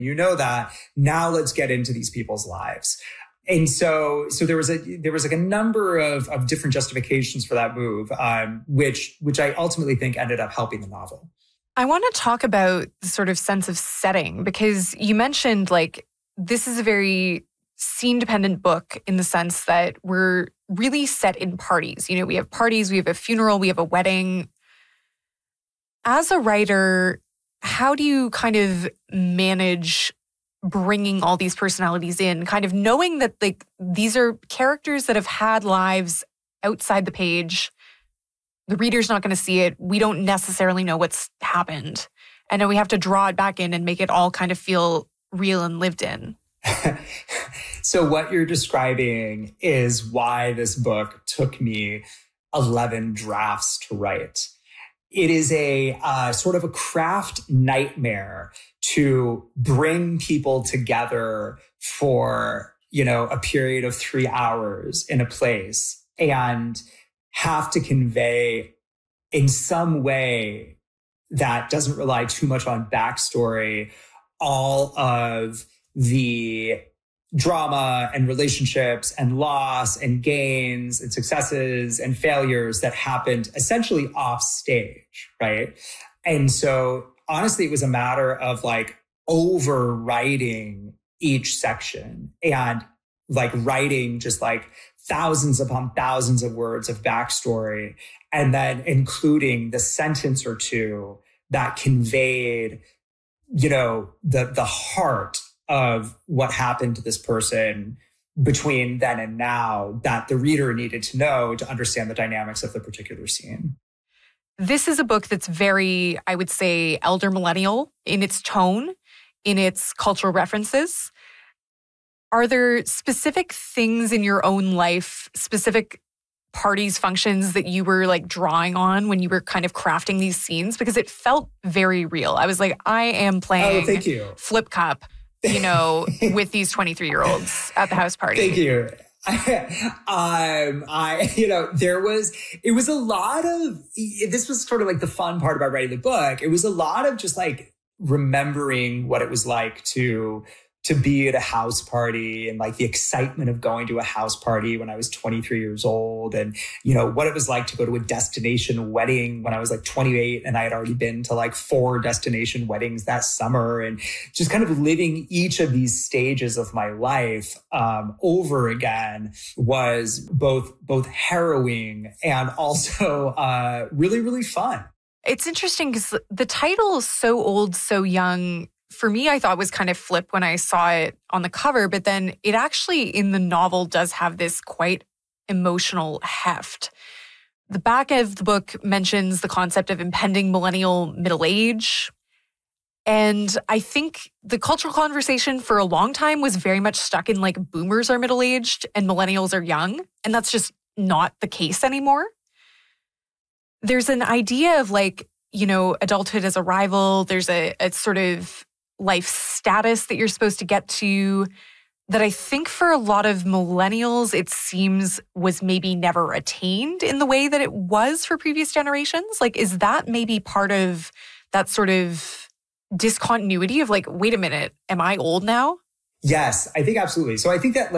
You know that. Now let's get into these people's lives. And so there was like a number of different justifications for that move, which I ultimately think ended up helping the novel. I want to talk about the sort of sense of setting, because you mentioned like this is a very scene-dependent book in the sense that we're really set in parties. You know, we have parties, we have a funeral, we have a wedding. As a writer, how do you kind of manage bringing all these personalities in, kind of knowing that like these are characters that have had lives outside the page? The reader's not going to see it. We don't necessarily know what's happened. And then we have to draw it back in and make it all kind of feel real and lived in. So what you're describing is why this book took me 11 drafts to write. It is a sort of a craft nightmare to bring people together for, a period of 3 hours in a place and have to convey in some way that doesn't rely too much on backstory all of the drama and relationships and loss and gains and successes and failures that happened essentially off stage, right? And so honestly, it was a matter of like overwriting each section and like writing just like thousands upon thousands of words of backstory, and then including the sentence or two that conveyed, the heart of what happened to this person between then and now that the reader needed to know to understand the dynamics of the particular scene. This is a book that's very, I would say, elder millennial in its tone, in its cultural references. Are there specific things in your own life, specific parties, functions that you were like drawing on when you were kind of crafting these scenes? Because it felt very real. I was like, I am playing Flip Cup, with these 23-year-olds at the house party. Thank you. It was a lot of, this was sort of like the fun part about writing the book. It was a lot of just like remembering what it was like to be at a house party and like the excitement of going to a house party when I was 23 years old, and, what it was like to go to a destination wedding when I was like 28 and I had already been to like 4 destination weddings that summer, and just kind of living each of these stages of my life over again was both harrowing and also really, really fun. It's interesting because the title is So Old, So Young. For me, I thought was kind of flip when I saw it on the cover, but then it actually in the novel does have this quite emotional heft. The back of the book mentions the concept of impending millennial middle age. And I think the cultural conversation for a long time was very much stuck in like boomers are middle-aged and millennials are young. And that's just not the case anymore. There's an idea of like, adulthood as a rival. There's a sort of life status that you're supposed to get to that I think for a lot of millennials, it seems was maybe never attained in the way that it was for previous generations. Like, is that maybe part of that sort of discontinuity of like, wait a minute, am I old now? Yes, I think absolutely. So I think that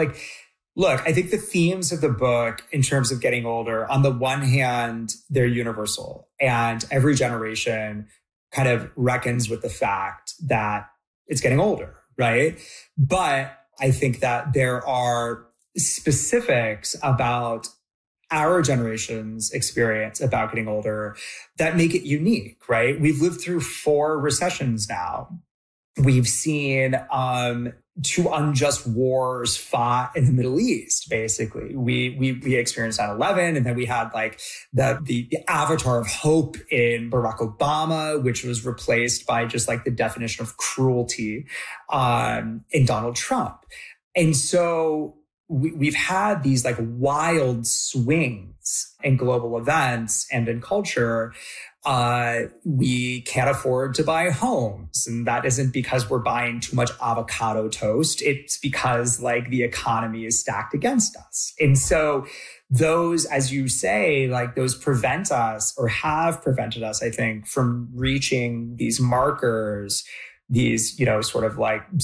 I think the themes of the book in terms of getting older, on the one hand, they're universal, and every generation kind of reckons with the fact that it's getting older, right? But I think that there are specifics about our generation's experience about getting older that make it unique, right? We've lived through 4 recessions now. We've seen 2 unjust wars fought in the Middle East, basically. We experienced 9/11, and then we had like the avatar of hope in Barack Obama, which was replaced by just like the definition of cruelty in Donald Trump. And so we've had these like wild swings in global events and in culture. We can't afford to buy homes. And that isn't because we're buying too much avocado toast. It's because like the economy is stacked against us. And so those, as you say, like those prevent us or have prevented us, I think, from reaching these markers these, sort of like